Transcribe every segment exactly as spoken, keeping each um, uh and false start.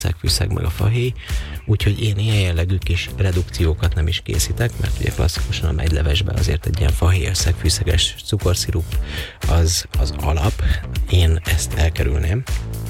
szegfűszeg meg a fahéj, úgyhogy én ilyen jellegű kis redukciókat nem is készítek, mert ugye klasszikusan a megylevesben azért egy ilyen fahéjas szegfűszeges cukorszirup az az alap, én ezt elkerülném.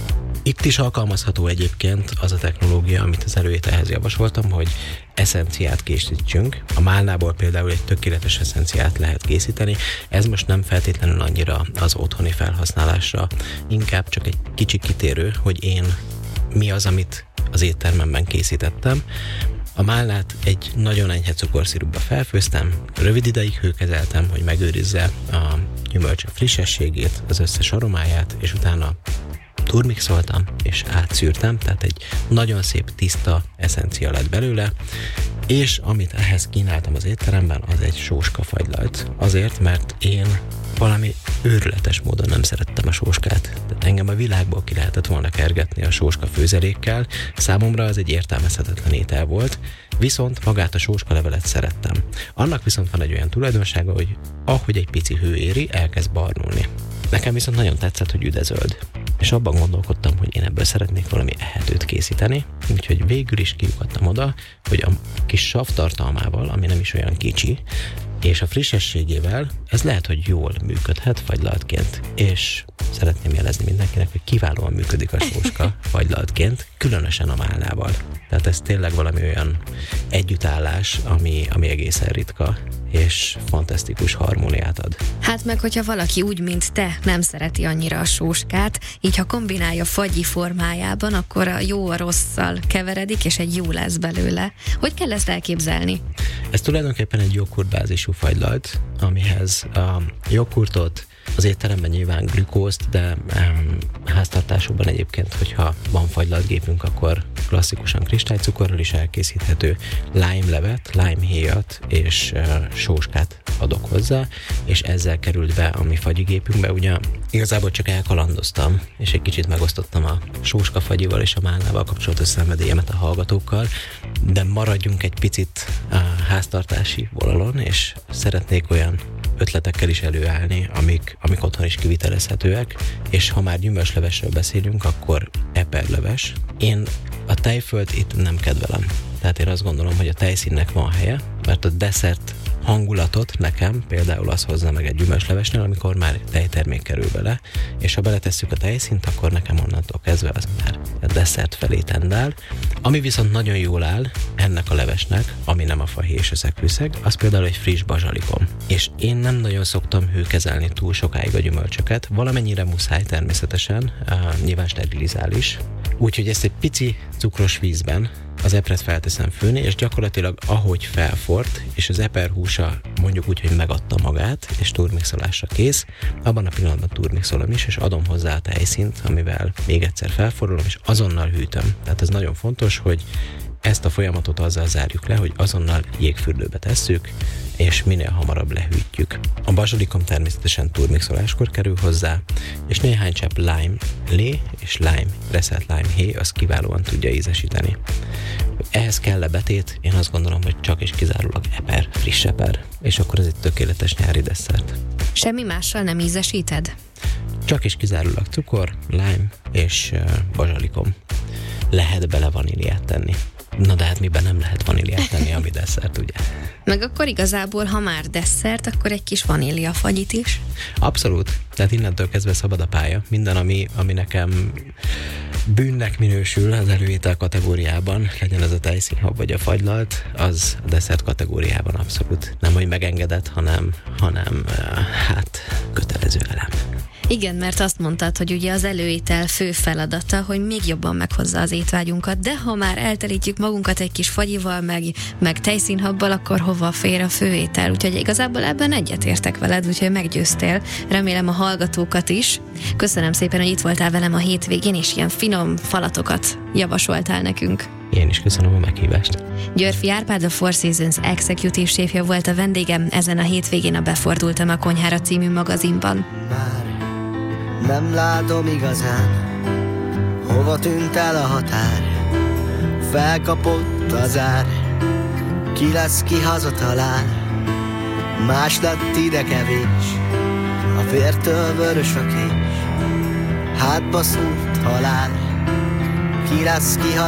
Itt is alkalmazható egyébként az a technológia, amit az előételhez javasoltam, hogy eszenciát készítsünk. A málnából például egy tökéletes eszenciát lehet készíteni. Ez most nem feltétlenül annyira az otthoni felhasználásra, inkább csak egy kicsi kitérő, hogy én mi az, amit az éttermemben készítettem. A málnát egy nagyon enyhe cukorszirupba felfőztem, rövid ideig hőkezeltem, hogy megőrizze a gyümölcsök frissességét, az összes aromáját, és utána turmixoltam és átszűrtem, tehát egy nagyon szép, tiszta eszencia lett belőle, és amit ehhez kínáltam az étteremben, az egy sóskafagylalt. Azért, mert én valami őrületes módon nem szerettem a sóskát. Tehát engem a világból ki lehetett volna kergetni a sóska főzelékkel. Számomra az egy értelmezhetetlen étel volt, viszont magát a sóskalevelet szerettem. Annak viszont van egy olyan tulajdonsága, hogy ahogy egy pici hő éri, elkezd barnulni. Nekem viszont nagyon tetszett, hogy üdezöld. És abban gondolkodtam, hogy én ebből szeretnék valami ehetőt készíteni, úgyhogy végül is kiukadtam oda, hogy a kis sav tartalmával, ami nem is olyan kicsi, és a frissességével ez lehet, hogy jól működhet fagylaltként. És szeretném jelezni mindenkinek, hogy kiválóan működik a sóska fagylaltként, különösen a málnával. Tehát ez tényleg valami olyan együttállás, ami, ami egészen ritka, és fantasztikus harmóniát ad. Hát meg, hogyha valaki úgy, mint te, nem szereti annyira a sóskát, így ha kombinálja fagyi formájában, akkor a jó a rosszal keveredik, és egy jó lesz belőle. Hogy kell ezt elképzelni? Ez tulajdonképpen egy joghurtbázisú fagylalt, amihez a joghurtot, az étteremben nyilván glükózt, de um, háztartásokban egyébként, hogyha van fagylaltgépünk, akkor klasszikusan kristálycukorral is elkészíthető lime levet, lime héjat és uh, sóskát adok hozzá, és ezzel került be a mi fagyigépünkbe. Ugye igazából csak elkalandoztam, és egy kicsit megosztottam a sóskafagyival és a málnával kapcsolatos szenvedélyemet a hallgatókkal, de maradjunk egy picit a háztartási vonalon, és szeretnék olyan ötletekkel is előállni, amik, amik otthon is kivitelezhetőek, és ha már gyümölcslevesről beszélünk, akkor eperleves. Én a tejfölt itt nem kedvelem. Tehát én azt gondolom, hogy a tejszínnek van helye, mert a desszert hangulatot nekem például az hozza meg egy gyümölcslevesnél, amikor már tejtermék kerül bele, és ha beletesszük a tejszínt, akkor nekem onnantól kezdve az már a desszert felé tendál. Ami viszont nagyon jól áll ennek a levesnek, ami nem a fahéj és a szegfűszeg, az például egy friss bazsalikom. És én nem nagyon szoktam hőkezelni túl sokáig a gyümölcsöket, valamennyire muszáj természetesen, nyilván sterilizál is. Úgyhogy ezt egy pici cukros vízben az epret felteszem főni, és gyakorlatilag ahogy felfort, és az eper húsa mondjuk úgy, hogy megadta magát, és turmixolásra kész, abban a pillanatban turmixolom is, és adom hozzá a tejszínt, amivel még egyszer felforulom, és azonnal hűtöm. Tehát ez nagyon fontos, hogy ezt a folyamatot azzal zárjuk le, hogy azonnal jégfürdőbe tesszük, és minél hamarabb lehűtjük. A bazsalikom természetesen turmixoláskor kerül hozzá, és néhány csepp lime lé és lime, reszelt lime héj, az kiválóan tudja ízesíteni. Ehhez kell-e betét? Én azt gondolom, hogy csak és kizárólag eper, friss eper, és akkor ez egy tökéletes nyári desszert. Semmi mással nem ízesíted? Csak és kizárólag cukor, lime és uh, bazsalikom. Lehet bele vaníliát tenni. Na de hát miben nem lehet vaníliát tenni, ami desszert, ugye? Meg akkor igazából, ha már desszert, akkor egy kis vaníliafagyit is? Abszolút. Tehát innentől kezdve szabad a pálya. Minden, ami, ami nekem bűnnek minősül az előétel kategóriában, legyen ez a tejszínhab vagy a fagylalt, az a desszert kategóriában abszolút nem, hogy megengedett, hanem, hanem hát kötelező elem. Igen, mert azt mondtad, hogy ugye az előétel fő feladata, hogy még jobban meghozza az étvágyunkat, de ha már eltelítjük magunkat egy kis fagyival, meg, meg tejszínhabbal, akkor hova fér a főétel? Úgyhogy igazából ebben egyetértek veled, úgyhogy meggyőztél. Remélem a hallgatókat is. Köszönöm szépen, hogy itt voltál velem a hétvégén, és ilyen finom falatokat javasoltál nekünk. Én is köszönöm a meghívást. Györfi Árpád, a Four Seasons executive chefje volt a vendégem ezen a hétvégén a Befordultam a konyhára című magazinban. Már nem látom igazán, hova tűnt el a határ. Felkapott az ár, ki lesz, ki hazatalál. Más lett ide kevés, a vértől vörös a kés. Hátba szúrt halál, ki lesz, ki hazatalál.